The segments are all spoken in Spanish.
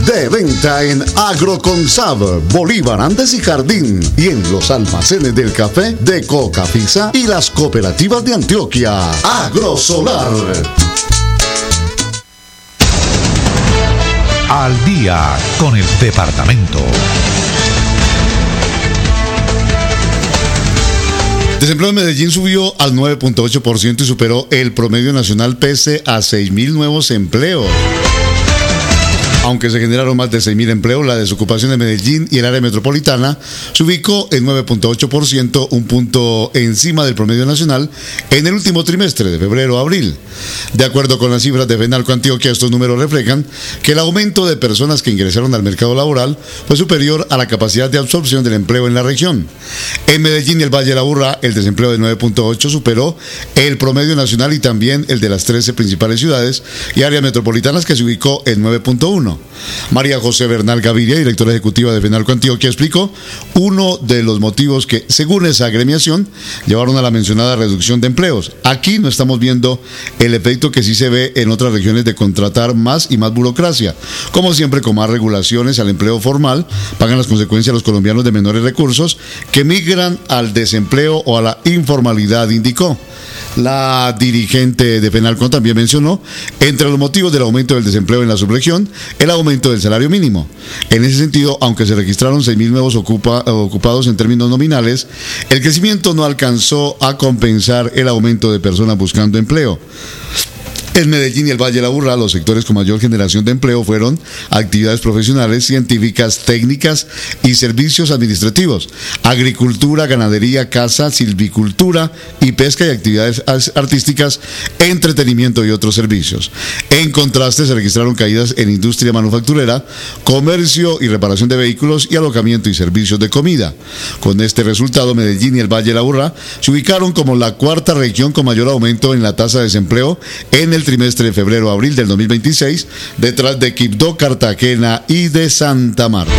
De venta en Agroconsab, Bolívar, Andes y Jardín, y en los almacenes del café de Cocafisa y las cooperativas de Antioquia. Agrosolar. Al día con el departamento. Desempleo en Medellín subió al 9.8% y superó el promedio nacional pese a 6.000 nuevos empleos. Aunque se generaron más de 6.000 empleos, la desocupación de Medellín y el área metropolitana se ubicó en 9.8%, un punto encima del promedio nacional en el último trimestre de febrero a abril. De acuerdo con las cifras de Fenalco Antioquia, estos números reflejan que el aumento de personas que ingresaron al mercado laboral fue superior a la capacidad de absorción del empleo en la región. En Medellín y el Valle de la Aburrá, el desempleo de 9.8 superó el promedio nacional y también el de las 13 principales ciudades y áreas metropolitanas, que se ubicó en 9.1. María José Bernal Gaviria, directora ejecutiva de Fenalco Antioquia, explicó uno de los motivos que, según esa agremiación, llevaron a la mencionada reducción de empleos. Aquí no estamos viendo el efecto que sí se ve en otras regiones de contratar más y más burocracia. Como siempre, con más regulaciones al empleo formal, pagan las consecuencias los colombianos de menores recursos que migran al desempleo o a la informalidad, indicó. La dirigente de Fenalco también mencionó, entre los motivos del aumento del desempleo en la subregión, el aumento del salario mínimo. En ese sentido, aunque se registraron 6.000 nuevos ocupados en términos nominales, el crecimiento no alcanzó a compensar el aumento de personas buscando empleo. En Medellín y el Valle de la Aburrá, los sectores con mayor generación de empleo fueron actividades profesionales, científicas, técnicas y servicios administrativos, agricultura, ganadería, caza, silvicultura y pesca, y actividades artísticas, entretenimiento y otros servicios. En contraste, se registraron caídas en industria manufacturera, comercio y reparación de vehículos y alojamiento y servicios de comida. Con este resultado, Medellín y el Valle de la Aburrá se ubicaron como la cuarta región con mayor aumento en la tasa de desempleo en el trimestre de febrero a abril del 2026, detrás de Quibdó, Cartagena y de Santa Marta.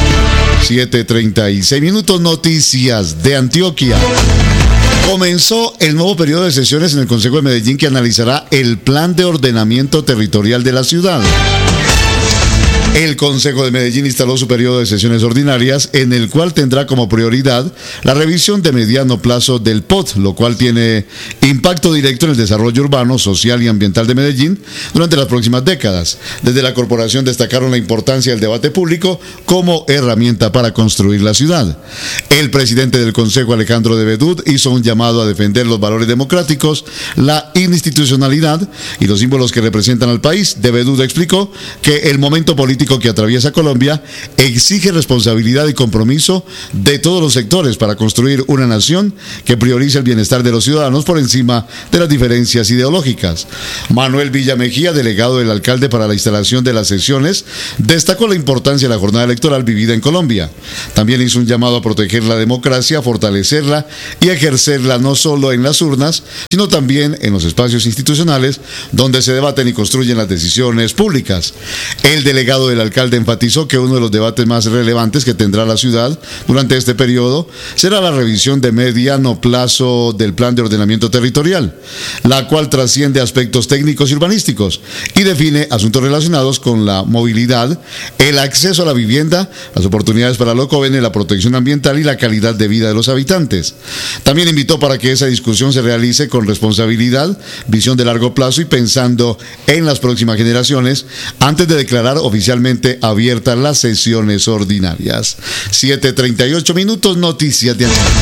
7:36 minutos, noticias de Antioquia. Comenzó el nuevo periodo de sesiones en el Consejo de Medellín, que analizará el plan de ordenamiento territorial de la ciudad. El Consejo de Medellín instaló su periodo de sesiones ordinarias, en el cual tendrá como prioridad la revisión de mediano plazo del POT, lo cual tiene impacto directo en el desarrollo urbano, social y ambiental de Medellín durante las próximas décadas. Desde la corporación destacaron la importancia del debate público como herramienta para construir la ciudad. El presidente del Consejo, Alejandro de Bedut, hizo un llamado a defender los valores democráticos, la institucionalidad y los símbolos que representan al país. De Bedut explicó que el momento político que atraviesa Colombia exige responsabilidad y compromiso de todos los sectores para construir una nación que priorice el bienestar de los ciudadanos por encima de las diferencias ideológicas. Manuel Villamejía, delegado del alcalde para la instalación de las sesiones, destacó la importancia de la jornada electoral vivida en Colombia. También hizo un llamado a proteger la democracia, fortalecerla y ejercerla no solo en las urnas, sino también en los espacios institucionales donde se debaten y construyen las decisiones públicas. El delegado del alcalde enfatizó que uno de los debates más relevantes que tendrá la ciudad durante este periodo será la revisión de mediano plazo del plan de ordenamiento territorial, la cual trasciende aspectos técnicos y urbanísticos y define asuntos relacionados con la movilidad, el acceso a la vivienda, las oportunidades para los jóvenes, la protección ambiental y la calidad de vida de los habitantes. También invitó para que esa discusión se realice con responsabilidad, visión de largo plazo y pensando en las próximas generaciones antes de declarar oficialmente abiertas las sesiones ordinarias. 7:38 minutos, noticias de Antioquia.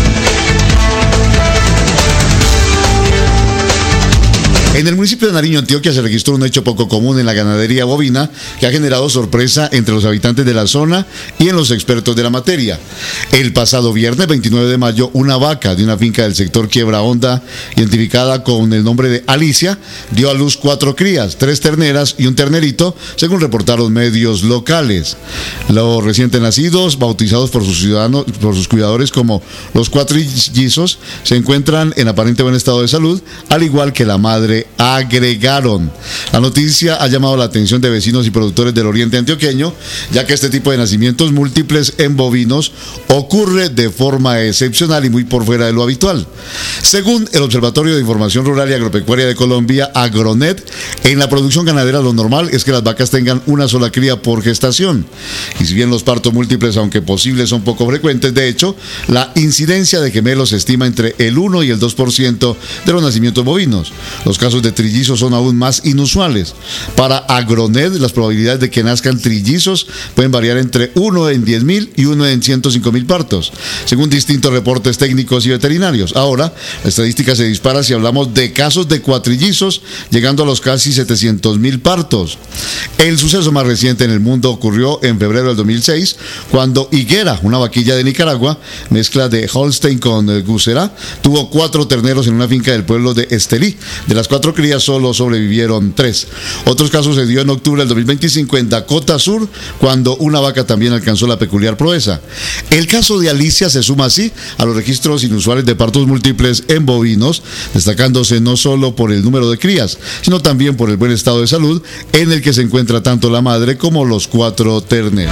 En el municipio de Nariño, Antioquia, se registró un hecho poco común en la ganadería bovina que ha generado sorpresa entre los habitantes de la zona y en los expertos de la materia. El pasado viernes 29 de mayo, una vaca de una finca del sector Quiebra Honda, identificada con el nombre de Alicia, dio a luz 4 crías, 3 terneras y un ternerito, según reportaron medios locales. Los recientes nacidos, bautizados por sus cuidadores como los cuatrillizos, se encuentran en aparente buen estado de salud, al igual que la madre, agregaron. La noticia ha llamado la atención de vecinos y productores del oriente antioqueño, ya que este tipo de nacimientos múltiples en bovinos ocurre de forma excepcional y muy por fuera de lo habitual. Según el Observatorio de Información Rural y Agropecuaria de Colombia, Agronet, en la producción ganadera lo normal es que las vacas tengan una sola cría por gestación. Y si bien los partos múltiples, aunque posibles, son poco frecuentes, de hecho, la incidencia de gemelos se estima entre el 1 y el 2% de los nacimientos bovinos. Los casos de trillizos son aún más inusuales. Para Agronet, las probabilidades de que nazcan trillizos pueden variar entre 1 en 10.000 y 1 en 105.000 partos, según distintos reportes técnicos y veterinarios. Ahora, la estadística se dispara si hablamos de casos de cuatrillizos, llegando a los casi 700.000 partos. El suceso más reciente en el mundo ocurrió en febrero del 2006, cuando Higuera, una vaquilla de Nicaragua, mezcla de Holstein con Gusera, tuvo 4 terneros en una finca del pueblo de Estelí. De las 4 crías solo sobrevivieron 3. Otros casos se dio en octubre del 2025 en Dakota Sur, cuando una vaca también alcanzó la peculiar proeza. El caso de Alicia se suma así a los registros inusuales de partos múltiples en bovinos, destacándose no solo por el número de crías, sino también por el buen estado de salud en el que se encuentra tanto la madre como los 4 terneros.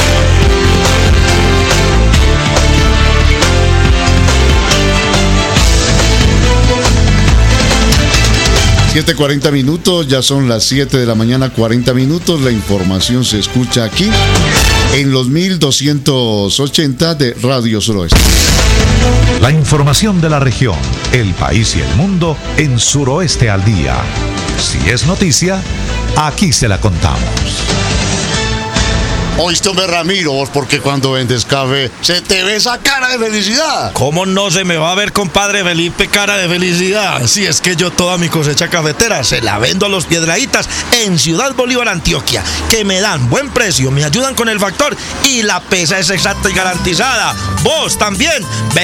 7:40 minutos, ya son las 7 de la mañana, 40 minutos. La información se escucha aquí en los 1280 de Radio Suroeste. La información de la región, el país y el mundo en Suroeste al Día. Si es noticia, aquí se la contamos. Oíste, hombre, Ramiro, vos, porque cuando vendes café se te ve esa cara de felicidad. ¿Cómo no se me va a ver, compadre Felipe, cara de felicidad? Si es que yo toda mi cosecha cafetera se la vendo a los Piedrahítas en Ciudad Bolívar, Antioquia, que me dan buen precio, me ayudan con el factor y la pesa es exacta y garantizada. Vos también,